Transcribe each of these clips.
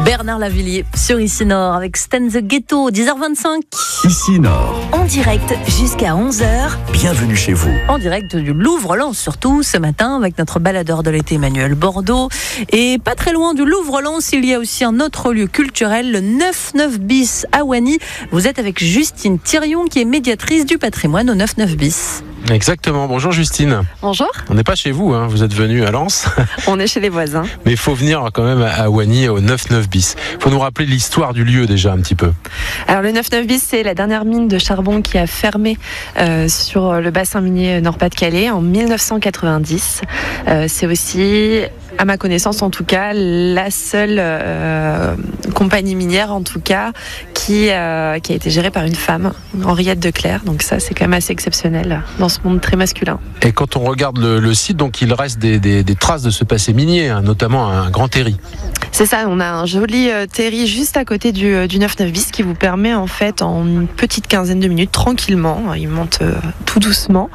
Bernard Lavilliers sur Ici Nord avec Stan the Ghetto, 10h25. Ici Nord. En direct jusqu'à 11h. Bienvenue chez vous. En direct du Louvre-Lens, surtout ce matin, avec notre baladeur de l'été Emmanuel Bordeaux. Et pas très loin du Louvre-Lens, il y a aussi un autre lieu culturel, le 99 bis à Wany. Vous êtes avec Justine Thirion, qui est médiatrice du patrimoine au 99 bis. Exactement. Bonjour Justine. Bonjour. On n'est pas chez vous, hein. Vous êtes venue à Lens. On est chez les voisins. Mais il faut venir quand même à Wany au 99 bis. Il faut nous rappeler l'histoire du lieu déjà un petit peu. Alors le 99 bis, c'est la dernière mine de charbon qui a fermé sur le bassin minier Nord-Pas-de-Calais en 1990. C'est aussi, à ma connaissance en tout cas, la seule compagnie minière en tout cas qui a été gérée par une femme, Henriette Declercq. Donc ça, c'est quand même assez exceptionnel dans ce monde très masculin. Et quand on regarde le site, donc il reste des traces de ce passé minier, hein, notamment un grand terri. C'est ça, on a un joli terri juste à côté du 99 bis qui vous permet en fait en une petite quinzaine de minutes, tranquillement, il monte tout doucement,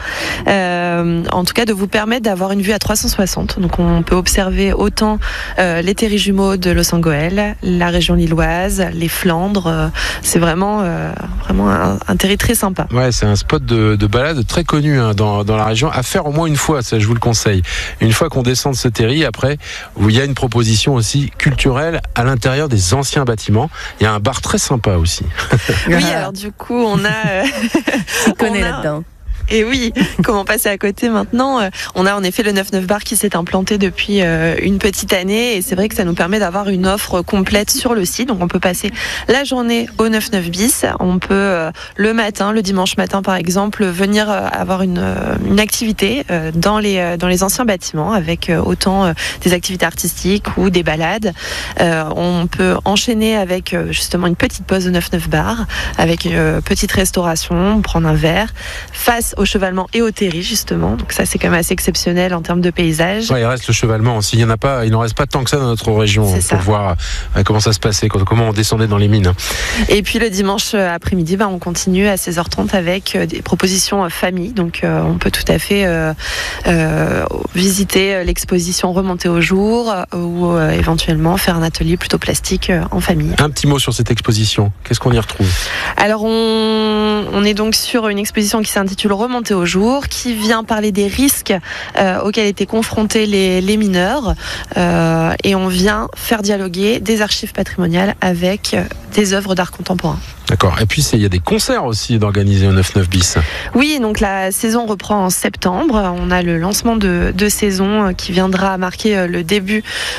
en tout cas de vous permettre d'avoir une vue à 360. Donc on peut observer autant les terris jumeaux de Los-Angeles, la région lilloise, les Flandres. C'est vraiment un terri très sympa. Ouais, c'est un spot de balade très connu hein, dans la région, à faire au moins une fois, ça je vous le conseille. Une fois qu'on descend de ce terri, après, il y a une proposition aussi culturelle à l'intérieur des anciens bâtiments. Il y a un bar très sympa aussi. Oui, alors du coup, on a... on connaît là-dedans. Et oui, comment passer à côté maintenant ? On a en effet le 99 bar qui s'est implanté depuis une petite année et c'est vrai que ça nous permet d'avoir une offre complète sur le site. Donc on peut passer la journée au 99 bis. On peut le matin, le dimanche matin par exemple, venir avoir une activité dans les anciens bâtiments avec autant des activités artistiques ou des balades. On peut enchaîner avec justement une petite pause au 99 bar avec une petite restauration, prendre un verre face au chevalement et au terri justement, donc ça c'est quand même assez exceptionnel en termes de paysage. Ouais, il reste le chevalement aussi, il n'en reste pas tant que ça dans notre région pour voir comment ça se passait, comment on descendait dans les mines. Et puis le dimanche après-midi, on continue à 16h30 avec des propositions famille, donc on peut tout à fait visiter l'exposition Remonter au jour ou éventuellement faire un atelier plutôt plastique en famille. Un petit mot sur cette exposition, qu'est-ce qu'on y retrouve ? Alors on est donc sur une exposition qui s'intitule Remonter au jour, qui vient parler des risques auxquels étaient confrontés les mineurs et on vient faire dialoguer des archives patrimoniales avec des œuvres d'art contemporain. D'accord. Et puis il y a des concerts aussi d'organiser au 99 bis. Oui, donc la saison reprend en septembre. On a le lancement de saison qui viendra marquer le début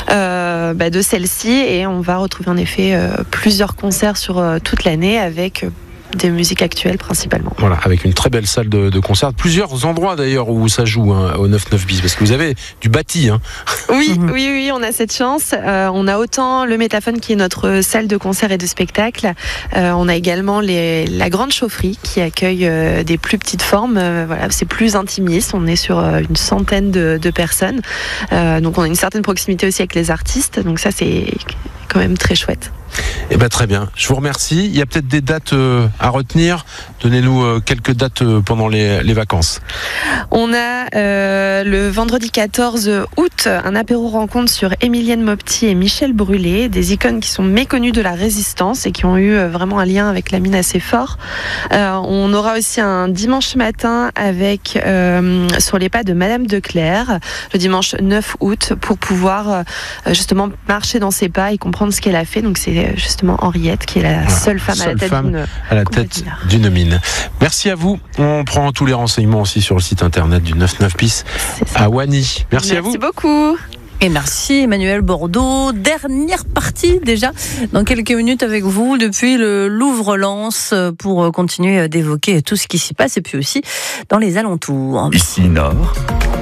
de celle-ci et on va retrouver en effet plusieurs concerts sur toute l'année avec des musiques actuelles principalement. Voilà, avec une très belle salle de concert. Plusieurs endroits d'ailleurs où ça joue au 99 bis, parce que vous avez du bâti. Hein. Oui, on a cette chance. On a autant le Métaphone qui est notre salle de concert et de spectacle. On a également la Grande Chaufferie qui accueille des plus petites formes. C'est plus intimiste. On est sur une centaine de personnes. Donc on a une certaine proximité aussi avec les artistes. Donc ça c'est quand même très chouette. Eh ben très bien, je vous remercie. Il y a peut-être des dates à retenir. Donnez-nous quelques dates pendant les vacances. On a le vendredi 14 août un apéro rencontre sur Émilienne Mopti et Michel Brûlé, des icônes qui sont méconnues de la résistance et qui ont eu vraiment un lien avec la mine assez fort. On aura aussi un dimanche matin avec sur les pas de Madame Declercq, le dimanche 9 août, pour pouvoir justement marcher dans ses pas et comprendre ce qu'elle a fait. Donc c'est justement Henriette qui est la seule femme à la tête d'une mine. Merci à vous. On prend tous les renseignements aussi sur le site internet du 99 bis à Wany. Merci à vous. Merci beaucoup. Et merci Emmanuel Bordeaux. Dernière partie déjà dans quelques minutes avec vous depuis le Louvre-Lens pour continuer d'évoquer tout ce qui s'y passe et puis aussi dans les alentours. Ici Nord.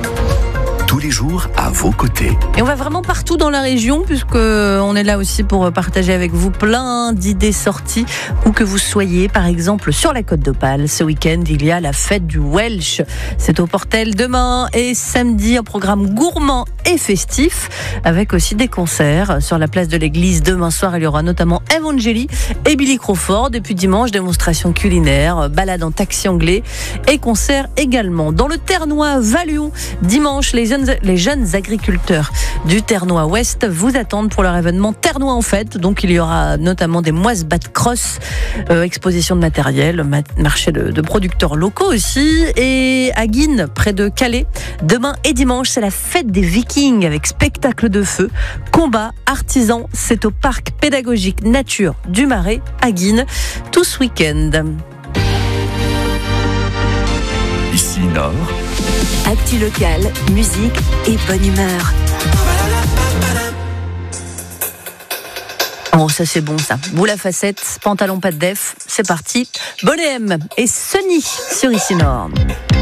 Tous les jours à vos côtés. Et on va vraiment partout dans la région puisque on est là aussi pour partager avec vous plein d'idées sorties où que vous soyez. Par exemple sur la Côte d'Opale, ce week-end il y a la fête du Welsh. C'est au Portel demain et samedi, un programme gourmand et festif avec aussi des concerts sur la place de l'église. Demain soir il y aura notamment Evangélie et Billy Crawford. Et puis dimanche, démonstration culinaire, balade en taxi anglais et concert également. Dans le Ternois Valiou, dimanche les jeunes jeunes agriculteurs du Ternois Ouest vous attendent pour leur événement Ternois en fête. Donc il y aura notamment des moisses bat-cross, exposition de matériel, marché de producteurs locaux aussi. Et à Guines, près de Calais, demain et dimanche, c'est la fête des Vikings avec spectacle de feu, combat, artisans. C'est au parc pédagogique Nature du Marais à Guines, tout ce week-end. Ici Nord. Actu locale, musique et bonne humeur. Oh, ça c'est bon ça. Boule à facettes, pantalon pas de def, c'est parti. Bonnet M et Sunny sur Ici Nord.